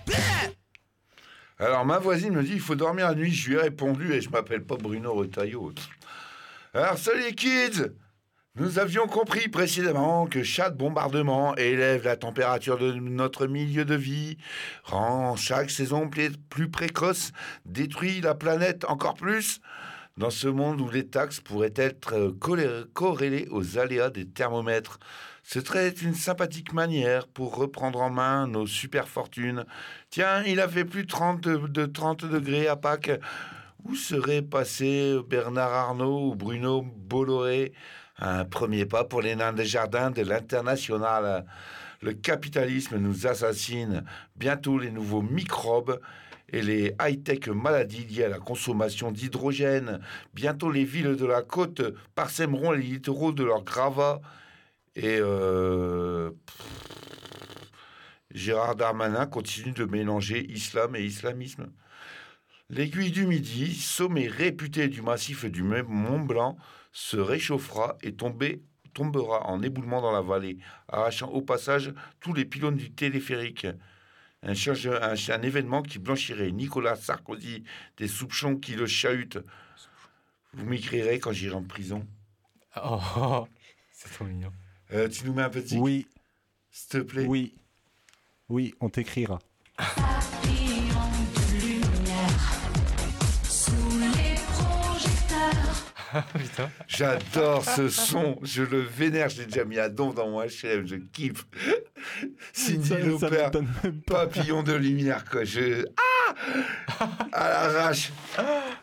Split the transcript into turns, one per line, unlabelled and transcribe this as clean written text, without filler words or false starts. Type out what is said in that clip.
Alors ma voisine me dit il faut dormir la nuit. Je lui ai répondu et je m'appelle pas Bruno Retailleau. Alors salut les kids. Nous avions compris précédemment que chaque bombardement élève la température de notre milieu de vie, rend chaque saison plus précoce, détruit la planète encore plus. Dans ce monde où les taxes pourraient être corrélées aux aléas des thermomètres, ce serait une sympathique manière pour reprendre en main nos super fortunes. Tiens, il a fait plus de 30 degrés à Pâques. Où serait passé Bernard Arnault ou Bruno Bolloré? Un premier pas pour les nains des jardins de l'international. Le capitalisme nous assassine. Bientôt les nouveaux microbes et les high-tech maladies liées à la consommation d'hydrogène. Bientôt les villes de la côte parsèmeront les littoraux de leurs gravats. Et Gérard Darmanin continue de mélanger islam et islamisme. L'aiguille du Midi, sommet réputé du massif du Mont Blanc, se réchauffera et tombera en éboulement dans la vallée, arrachant au passage tous les pylônes du téléphérique. Un événement qui blanchirait Nicolas Sarkozy des soupçons qui le chahutent. Vous m'écrirez quand j'irai en prison.
Oh, c'est trop mignon.
Tu nous mets un petit...
Oui.
S'il te plaît.
Oui, on t'écrira.
Putain.
J'adore ce son, je le vénère, je l'ai déjà mis à donf dans mon HLM, je kiffe. Cindy Lauper, papillon de lumière, quoi. À l'arrache.